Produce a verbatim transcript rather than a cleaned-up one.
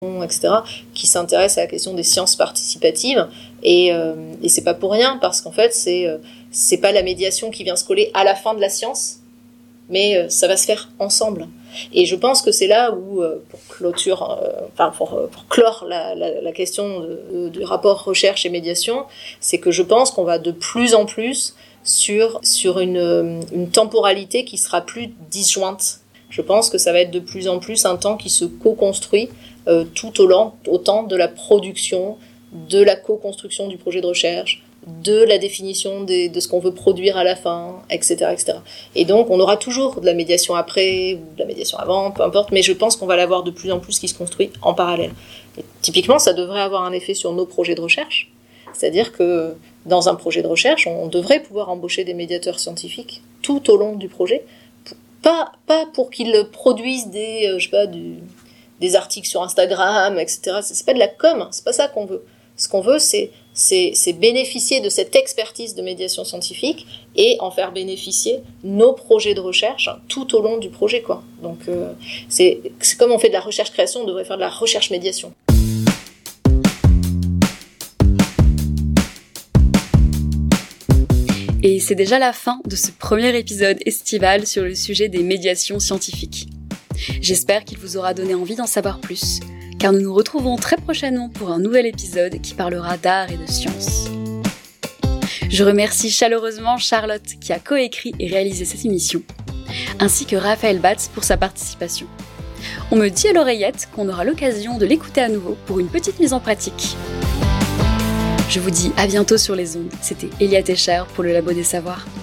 et cetera, qui s'intéressent à la question des sciences participatives. Et, euh, et c'est pas pour rien, parce qu'en fait, c'est, euh, c'est pas la médiation qui vient se coller à la fin de la science, mais euh, ça va se faire ensemble. Et je pense que c'est là où, euh, pour clôture, euh, enfin pour, pour clore la, la, la question de, de, du rapport recherche et médiation, c'est que je pense qu'on va de plus en plus sur, sur une, une temporalité qui sera plus disjointe. Je pense que ça va être de plus en plus un temps qui se co-construit euh, tout au long, au temps de la production, de la co-construction du projet de recherche, de la définition des, de ce qu'on veut produire à la fin, et cetera, et cetera. Et donc, on aura toujours de la médiation après, ou de la médiation avant, peu importe, mais je pense qu'on va l'avoir de plus en plus qui se construit en parallèle. Et typiquement, ça devrait avoir un effet sur nos projets de recherche, c'est-à-dire que dans un projet de recherche, on devrait pouvoir embaucher des médiateurs scientifiques tout au long du projet, pas, pas pour qu'ils produisent des, euh, je sais pas, du, des articles sur Instagram, et cetera. C'est pas de la com, c'est pas ça qu'on veut. Ce qu'on veut, c'est, c'est, c'est bénéficier de cette expertise de médiation scientifique et en faire bénéficier nos projets de recherche tout au long du projet, quoi. Donc, euh, c'est, c'est comme on fait de la recherche-création, on devrait faire de la recherche-médiation. Et c'est déjà la fin de ce premier épisode estival sur le sujet des médiations scientifiques. J'espère qu'il vous aura donné envie d'en savoir plus, car nous nous retrouvons très prochainement pour un nouvel épisode qui parlera d'art et de science. Je remercie chaleureusement Charlotte qui a coécrit et réalisé cette émission, ainsi que Raphaël Batz pour sa participation. On me dit à l'oreillette qu'on aura l'occasion de l'écouter à nouveau pour une petite mise en pratique. Je vous dis à bientôt sur les ondes. C'était Elia Techer pour le Labo des Savoirs.